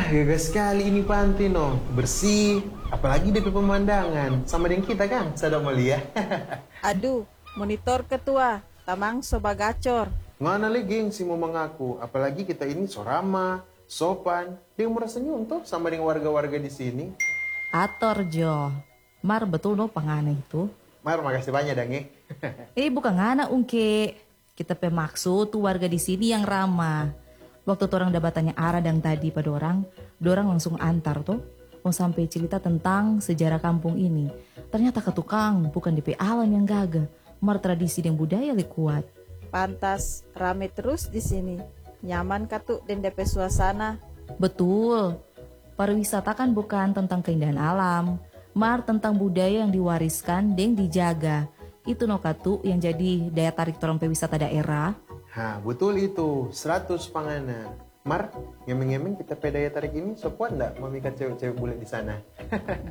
Gagah sekali ini pantai no. Bersih, apalagi DP pemandangan. Sama dengan kita kan, Sadam Malia. Aduh, monitor ketua, tamang soba gacor. Mana lagi gengsi mau mengaku, apalagi kita ini so ramah, sopan, dia merasa nyuntuh sama dengan warga-warga di sini. Ator Jo, mar betul no pangane itu. Mar, makasih banyak Dange. Bukan ngana ungke. Kita pemaksu tuh warga di sini yang ramah. Waktu tuh orang dabatannya Ara dan tadi pada dorang langsung antar tuh. Mau sampai cerita tentang sejarah kampung ini. Ternyata ketukang bukan DP alam yang gagah. Mar tradisi dan budaya lebih kuat. Pantas, rame terus di sini. Nyaman katuk dan DP suasana. Betul. Pariwisata kan bukan tentang keindahan alam. Mar tentang budaya yang diwariskan dan dijaga. Itu no katu yang jadi daya tarik orang pewisata daerah. Betul itu, 100 panganan. Mar, ngemeng-ngemeng kita pedaya tarik ini, so kuat nggak memikat cewek-cewek bule di sana?